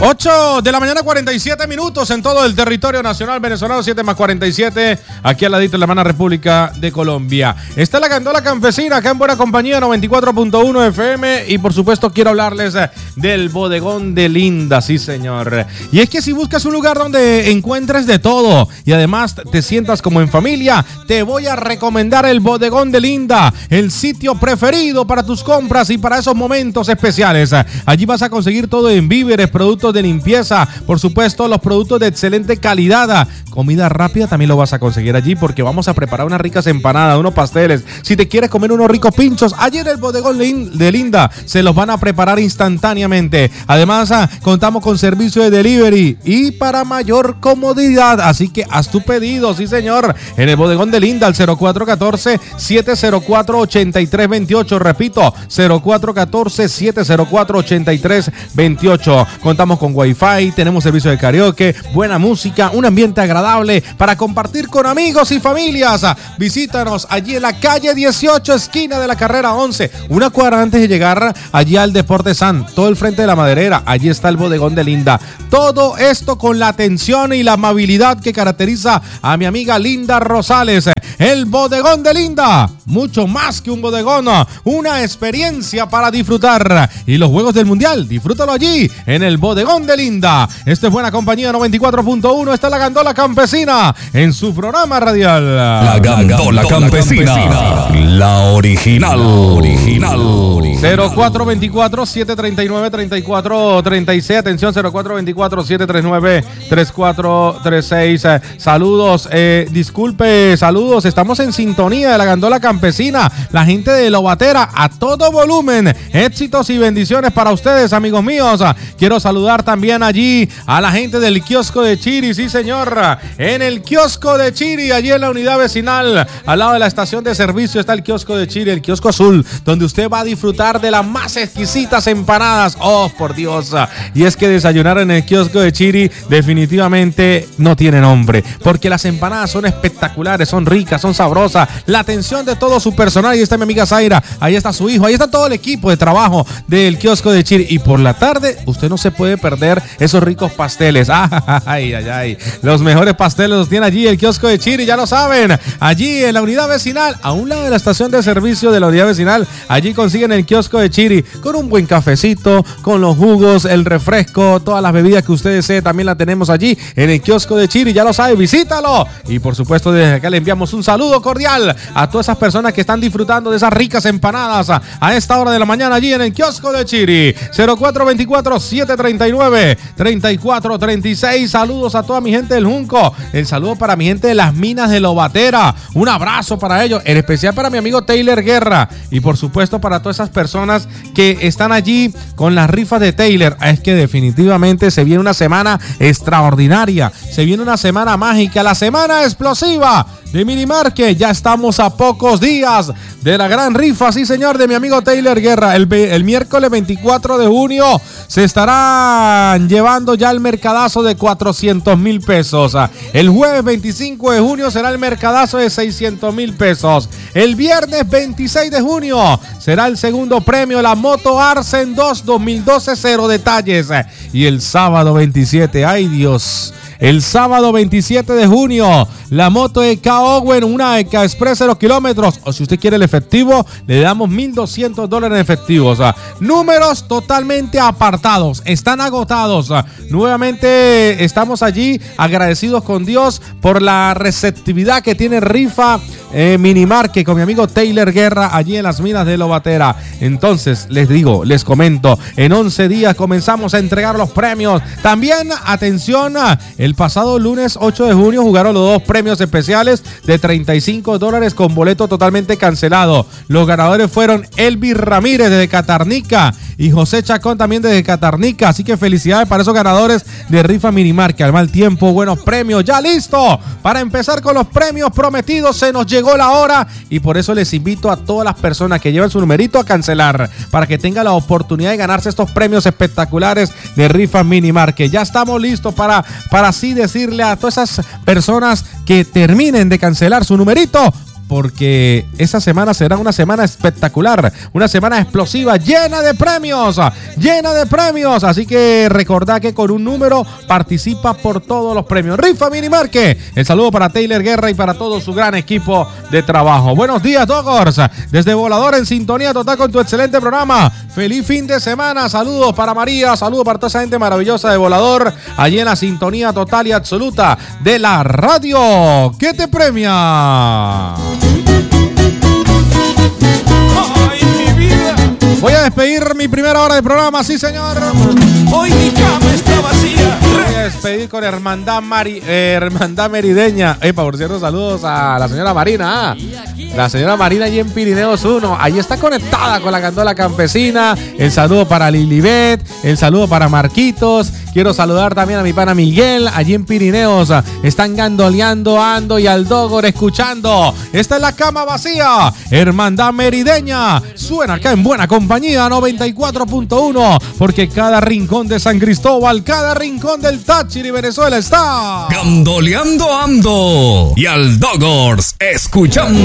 8 de la mañana, 47 minutos en todo el territorio nacional venezolano, 7 más 47, aquí al ladito en la hermana República de Colombia. Está la Gandola Campesina, acá en Buena Compañía, 94.1 FM, y por supuesto quiero hablarles del Bodegón de Linda, sí señor. Y es que si buscas un lugar donde encuentres de todo y además te sientas como en familia, te voy a recomendar el Bodegón de Linda, el sitio preferido para tus compras y para esos momentos especiales. Allí vas a conseguir todo en víveres, productos de limpieza, por supuesto los productos de excelente calidad. Comida rápida también lo vas a conseguir allí porque vamos a preparar unas ricas empanadas, unos pasteles. Si te quieres comer unos ricos pinchos, allí en el Bodegón de Linda se los van a preparar instantáneamente. Además, contamos con servicio de delivery y para mayor comodidad, así que haz tu pedido, sí señor, en el Bodegón de Linda al 0414-704-8328, repito, 0414-704-8328. Contamos con Wi-Fi, tenemos servicio de karaoke, buena música, un ambiente agradable para compartir con amigos y familias. Visítanos allí en la calle 18, esquina de la carrera 11, una cuadra antes de llegar allí al Deporte San, todo el frente de la Maderera. Allí está el Bodegón de Linda. Todo esto con la atención y la amabilidad que caracteriza a mi amiga Linda Rosales. El Bodegón de Linda, mucho más que un bodegón, una experiencia para disfrutar. Y los Juegos del Mundial, disfrútalo allí en el Bodegón de Linda. Esta es Buena Compañía 94.1. Está la Gandola Campesina en su programa radial. La Gandola Campesina, la original. 0424-739-3436. Atención, 0424-739-3436. Saludos, disculpe, saludos. Estamos en sintonía de la Gandola Campesina. La gente de Lobatera a todo volumen. Éxitos y bendiciones para ustedes, amigos míos. Quiero saludar también allí a la gente del kiosco de Chiri, sí señor. En el kiosco de Chiri, allí en la unidad vecinal, al lado de la estación de servicio está el kiosco de Chiri, el kiosco azul, donde usted va a disfrutar de las más exquisitas empanadas. Oh, por Dios. Y es que desayunar en el kiosco de Chiri definitivamente no tiene nombre, porque las empanadas son espectaculares, son ricas, son sabrosas. La atención de todo su personal, ahí está mi amiga Zaira, ahí está su hijo, ahí está todo el equipo de trabajo del kiosco de Chiri. Y por la tarde usted no se puede perder esos ricos pasteles. Ay, ay, ay. Los mejores pasteles los tiene allí el kiosco de Chiri, ya lo saben. Allí en la unidad vecinal, a un lado de la estación de servicio de la unidad vecinal, allí consiguen el kiosco de Chiri con un buen cafecito, con los jugos, el refresco, todas las bebidas que usted desee, también la tenemos allí en el kiosco de Chiri, ya lo sabe, visítalo. Y por supuesto desde acá le enviamos un saludo cordial a todas esas personas que están disfrutando de esas ricas empanadas a esta hora de la mañana allí en el kiosco de Chiri. 0424-739-3436. Saludos a toda mi gente del Junco, el saludo para mi gente de las minas de Lobatera, un abrazo para ellos, en especial para mi amigo Taylor Guerra y por supuesto para todas esas personas que están allí con las rifas de Taylor. Es que definitivamente se viene una semana extraordinaria, se viene una semana mágica, la semana explosiva de Minimarket. Ya estamos a pocos días de la gran rifa, sí señor, de mi amigo Taylor Guerra. El miércoles 24 de junio se estarán llevando ya el mercadazo de 400,000 pesos. El jueves 25 de junio será el mercadazo de 600,000 pesos. El viernes 26 de junio será el segundo premio, la moto Arsen 2 2012, 0 detalles. Y el sábado 27, ay Dios, el sábado 27 de junio, la moto EK Owen, una EK Express 0 kilómetros. O si usted quiere el efectivo, le damos $1,200 en efectivo. O sea, números totalmente apartados, están agotados. Nuevamente estamos allí agradecidos con Dios por la receptividad que tiene rifa Minimarket con mi amigo Taylor Guerra allí en las minas de Lobatera. Entonces, les comento, en 11 días comenzamos a entregar los premios. También, atención, el pasado lunes 8 de junio jugaron los dos premios especiales de $35 con boleto totalmente cancelado. Los ganadores fueron Elvis Ramírez desde Catarnica y José Chacón también desde Catarnica. Así que felicidades para esos ganadores de rifa Minimarket. Al mal tiempo, buenos premios. Ya listo para empezar con los premios prometidos. Se nos llegó la hora y por eso les invito a todas las personas que llevan su numerito a cancelar para que tengan la oportunidad de ganarse estos premios espectaculares de rifa Minimarket. Ya estamos listos para así decirle a todas esas personas que terminen de cancelar su numerito. porque esa semana será una semana espectacular, una semana explosiva, llena de premios. Así que recordá que con un número participa por todos los premios. Rifa Minimarket. El saludo para Taylor Guerra y para todo su gran equipo de trabajo. Buenos días, Doggers. Desde Volador en sintonía total con tu excelente programa. Feliz fin de semana. Saludos para María, saludos para toda esa gente maravillosa de Volador, allí en la sintonía total y absoluta de la radio. ¿Qué te premia? Ay, mi vida. Voy a despedir mi primera hora de programa, sí señor. Hoy mi cama está vacía. Voy a despedir con Hermandad Merideña. Por cierto, saludos a la señora Marina. La señora Marina allí en Pirineos 1. Allí está conectada con la Gandola Campesina. El saludo para Lilibet. El saludo para Marquitos. Quiero saludar también a mi pana Miguel. Allí en Pirineos. Están gandoleando, Ando y Aldogor escuchando. Esta es la cama vacía. Hermandad Merideña. Suena acá en buena compañía 94.1. Porque cada rincón de San Cristóbal, cada rincón del Táchira y Venezuela está Gandoleando Ando y Aldogors escuchando